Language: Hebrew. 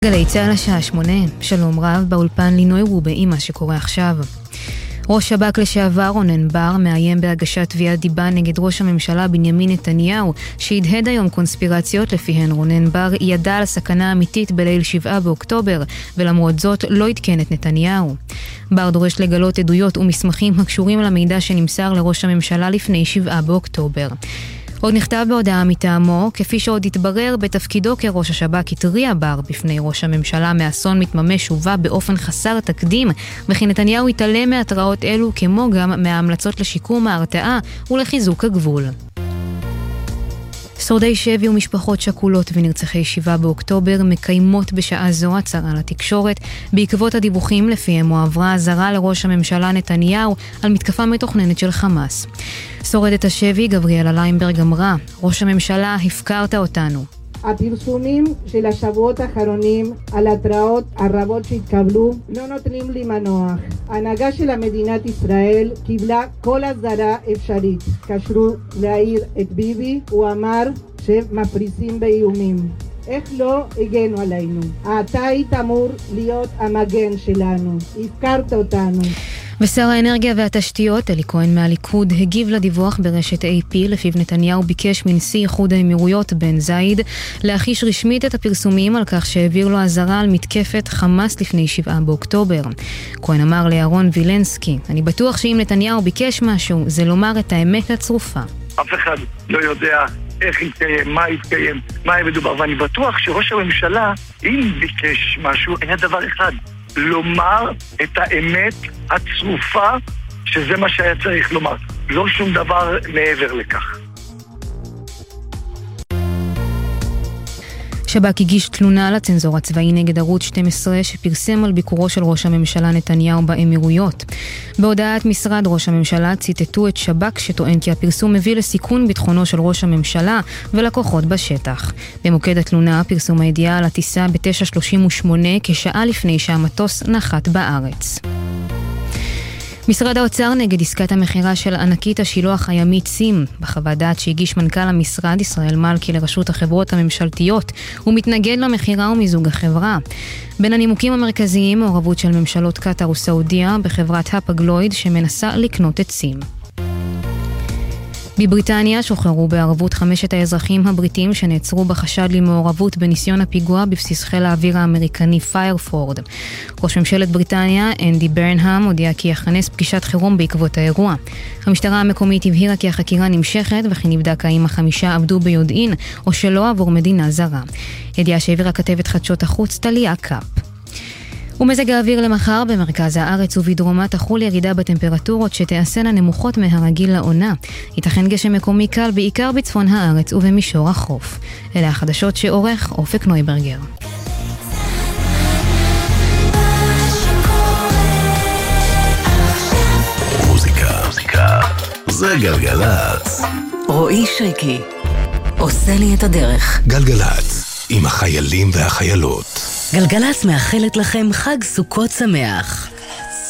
גלי צהל השעה 8, שלום רב, באולפן לינוי רובה עם מה שקורה עכשיו. ראש שב"כ לשעבר רונן בר מאיים בהגשת תביעת דיבה נגד ראש הממשלה בנימין נתניהו, שהדהד היום קונספירציות לפיהן רונן בר ידע על סכנה אמיתית בליל 7 באוקטובר, ולמרות זאת לא עדכן את נתניהו. בר דורש לגלות עדויות ומסמכים הקשורים למידע שנמסר לראש הממשלה לפני 7 באוקטובר. עוד נכתב בהודעה מטעמו, כפי שעוד התברר בתפקידו כראש השב"כ התריע בר בפני ראש הממשלה מאסון מתממש ובא באופן חסר תקדים, וכי נתניהו התעלם מהתראות אלו כמו גם מההמלצות לשיקום ההרתעה ולחיזוק הגבול. שורדי שבי ומשפחות שכולות ונרצחי 7 באוקטובר מקיימות בשעה זו הצהרה לתקשורת בעקבות הדיווחים לפיהם הועברה אזהרה לראש הממשלה נתניהו על מתקפה מתוכננת של חמאס. שורדת השבי גבריאלה ליימברג אמרה, ראש הממשלה הפקרת אותנו. הפרסומים של השבועות האחרונים על התראות הרבות שהתקבלו לא נותנים לי מנוח. ההנהגה של מדינת ישראל קיבלה כל אזהרה אפשרית. קשרו להעיר את ביבי, הוא אמר שמפריסים באיומים. איך לא הגנו עלינו? אתה היית אמור להיות המגן שלנו. הפקרת אותנו. ושר האנרגיה והתשתיות, אלי כהן מהליכוד, הגיב לדיווח ברשת AP, לפיו נתניהו ביקש מנשיא איחוד האמירויות בן זייד להחיש רשמית את הפרסומים על כך שהעביר לו אזהרה על מתקפת חמאס לפני 7 באוקטובר. כהן אמר לירון וילנסקי, אני בטוח שאם נתניהו ביקש משהו, זה לומר את האמת הצרופה. אף אחד לא יודע איך יתקיים, מה יתקיים, מה יהיה מדובר, ואני בטוח שראש הממשלה, אם ביקש משהו, היה דבר אחד, לומר את האמת הצרופה, שזה מה שהיה צריך לומר, לא שום דבר מעבר לכך. שב"כ הגיש תלונה לצנזור הצבאי נגד ערוץ 12 שפרסם על ביקורו של ראש הממשלה נתניהו באמירויות. בהודעת משרד ראש הממשלה ציטטו את שב"כ שטוען כי הפרסום מביא לסיכון ביטחונו של ראש הממשלה ולקוחות בשטח. במוקד התלונה פרסום הידיעה על הטיסה ב-9:38 כשעה לפני שהמטוס נחת בארץ. משרד האוצר נגד עסקת המחירה של ענקית השילוח הימית סים. בחוות דעת שהגיש מנכ"ל המשרד ישראל מלכי לרשות החברות הממשלתיות, הוא מתנגד למחירה ומיזוג החברה. בין הנימוקים המרכזיים מעורבות של ממשלות קטר וסעודיה בחברת הפגלויד שמנסה לקנות את סים. בבריטניה שוחררו בערבות 5 האזרחים הבריטים שנעצרו בחשד למעורבות בניסיון הפיגוע בבסיס חיל האוויר האמריקני פיירפורד. ראש ממשלת בריטניה, אנדי ברנהאם, הודיע כי יכנס פגישת חירום בעקבות האירוע. המשטרה המקומית הבהירה כי החקירה נמשכת וכי נבדק האם 5 עבדו ביודעין או שלא עבור מדינה זרה. ידיעה שהעבירה כתבת חדשות החוץ טליה קאפ. ומזג האוויר למחר במרכז הארץ ובדרומה תחול ירידה בטמפרטורות שתעשנה נמוכות מהרגיל לעונה. ייתכן גשם מקומי קל בעיקר בצפון הארץ ובמישור החוף. אלה החדשות שעורך אופק נויברגר. מוזיקה זה גלגלץ. רועי שריקי עושה לי את הדרך. גלגלץ עם החיילים והחיילות. גלגלץ מאחלת לכם חג סוכות שמח.